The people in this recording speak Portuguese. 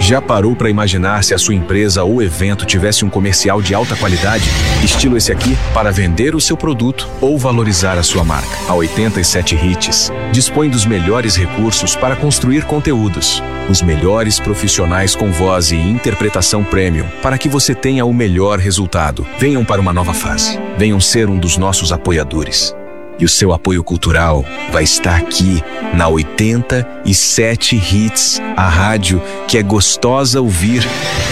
Já parou para imaginar se a sua empresa ou evento tivesse um comercial de alta qualidade, estilo esse aqui, para vender o seu produto ou valorizar a sua marca? A 87 Hits dispõe dos melhores recursos para construir conteúdos, os melhores profissionais com voz e interpretação premium, para que você tenha o melhor resultado. Venham para uma nova fase. Venham ser um dos nossos apoiadores. E o seu apoio cultural vai estar aqui na 87 Hits, a rádio que é gostosa ouvir